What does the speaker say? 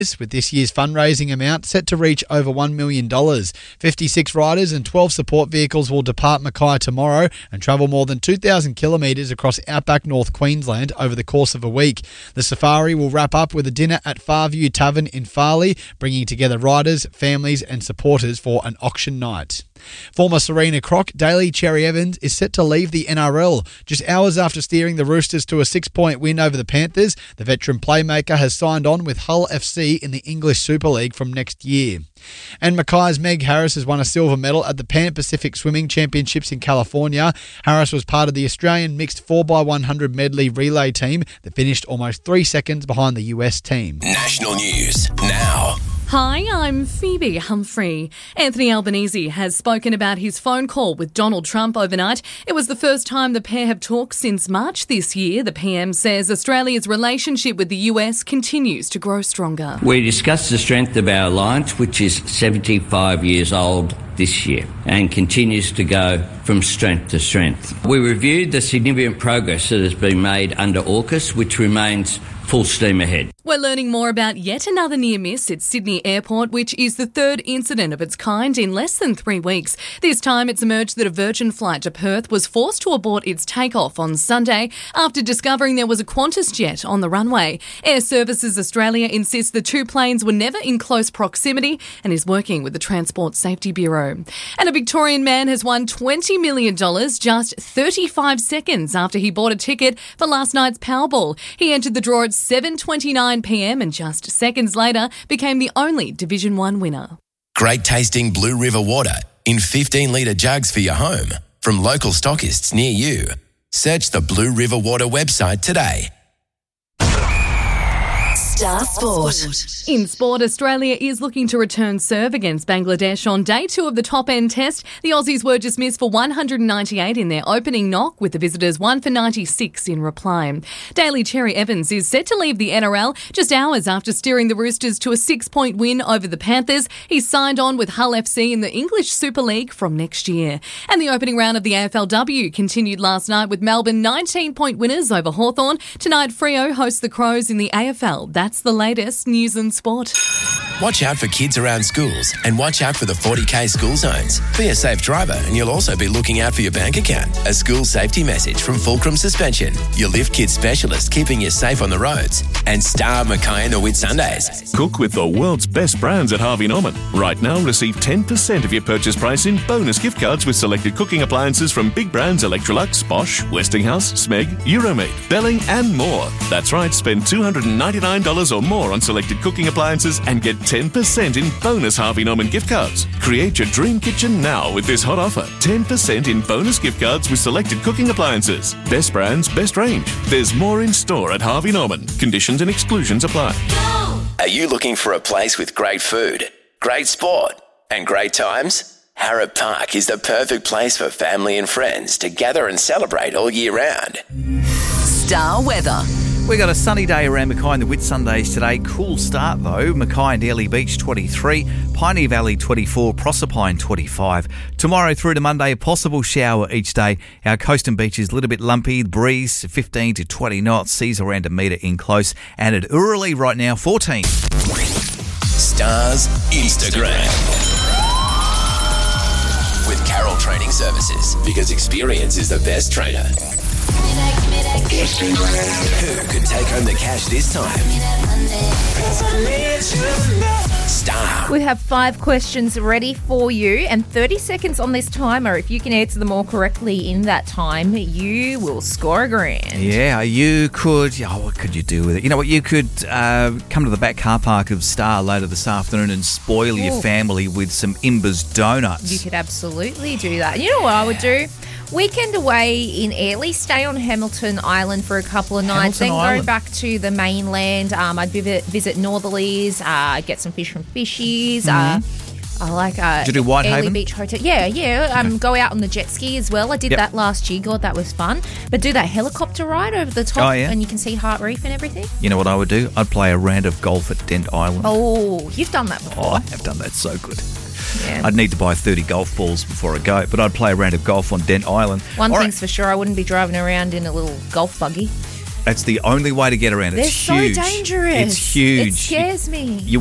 with this year's fundraising amount set to reach over $1 million. 56 riders and 12 support vehicles will depart Mackay tomorrow and travel more than 2,000 kilometres across outback North Queensland over the course of a week. The safari will wrap up with a dinner at Farview Tavern in Farley, bringing together riders, families and supporters for an auction night. Former Serena Croc, Daly Cherry Evans, is set to leave the NRL. Just hours after steering the Roosters to a 6-point win over the Panthers, the veteran playmaker has signed on with Hull FC in the English Super League from next year. And Mackay's Meg Harris has won a silver medal at the Pan Pacific Swimming Championships in California. Harris was part of the Australian mixed 4x100 medley relay team that finished almost 3 seconds behind the US team. National news now. Hi, I'm Phoebe Humphrey. Anthony Albanese has spoken about his phone call with Donald Trump overnight. It was the first time the pair have talked since March this year. The PM says Australia's relationship with the US continues to grow stronger. We discussed the strength of our alliance, which is 75 years old this year and continues to go from strength to strength. We reviewed the significant progress that has been made under AUKUS, which remains full steam ahead. We're learning more about yet another near miss at Sydney Airport, which is the third incident of its kind in less than 3 weeks. This time it's emerged that a Virgin flight to Perth was forced to abort its takeoff on Sunday after discovering there was a Qantas jet on the runway. Air Services Australia insists the two planes were never in close proximity and is working with the Transport Safety Bureau. And a Victorian man has won $20 million just 35 seconds after he bought a ticket for last night's Powerball. He entered the draw at 7:29 p.m. and just seconds later became the only Division 1 winner. Great tasting Blue River water in 15-litre jugs for your home from local stockists near you. Search the Blue River Water website today. Star Sport. In sport, Australia is looking to return serve against Bangladesh on day 2 of the top-end test. The Aussies were dismissed for 198 in their opening knock, with the visitors 1 for 96 in reply. Daly Cherry Evans is set to leave the NRL just hours after steering the Roosters to a 6-point win over the Panthers. He's signed on with Hull FC in the English Super League from next year. And the opening round of the AFLW continued last night with Melbourne 19-point winners over Hawthorn. Tonight, Freo hosts the Crows in the AFL. That's the latest news and sport. Watch out for kids around schools and watch out for the 40K school zones. Be a safe driver and you'll also be looking out for your bank account. A school safety message from Fulcrum Suspension, your lift kit specialist keeping you safe on the roads. And Star Mackay and the Whitsundays. Cook with the world's best brands at Harvey Norman. Right now, receive 10% of your purchase price in bonus gift cards with selected cooking appliances from big brands Electrolux, Bosch, Westinghouse, Smeg, Euromaid, Belling and more. That's right, spend $299 or more on selected cooking appliances and get 10% in bonus Harvey Norman gift cards. Create your dream kitchen now with this hot offer. 10% in bonus gift cards with selected cooking appliances. Best brands, best range. There's more in store at Harvey Norman. Conditions and exclusions apply. Are you looking for a place with great food, great sport and great times? Harrop Park is the perfect place for family and friends to gather and celebrate all year round. Star weather. We got a sunny day around Mackay and the Whitsundays today. Cool start though. Mackay and Airlie Beach 23, Piney Valley 24, Proserpine 25. Tomorrow through to Monday, a possible shower each day. Our coast and beach is a little bit lumpy. The breeze 15 to 20 knots, seas around a metre in close. And at Urali right now 14. Stars Instagram. With Carroll Training Services, because experience is the best trainer. Who could take home the cash this time? Star. We have 5 questions ready for you and 30 seconds on this timer. If you can answer them all correctly in that time, you will score $1,000. Yeah, you could... Oh, what could you do with it? You know what? You could come to the back car park of Star later this afternoon and spoil your family with some Imbers donuts. You could absolutely do that. You know what I would do? Weekend away in Airlie, stay on Hamilton Island for a couple of nights, then go back to the mainland. I'd visit Northerlies, get some fish from Fishies. I like Did you do Whitehaven? Airlie Beach Hotel. Yeah. Go out on the jet ski as well. I did that last year. God, that was fun. But do that helicopter ride over the top and you can see Hart Reef and everything. You know what I would do? I'd play a round of golf at Dent Island. Oh, you've done that before. Oh, I have done that. So good. Yeah. I'd need to buy 30 golf balls before I go, but I'd play a round of golf on Dent Island. One thing's for sure, I wouldn't be driving around in a little golf buggy. That's the only way to get around. They're It's huge. so dangerous. It's huge. It scares me. You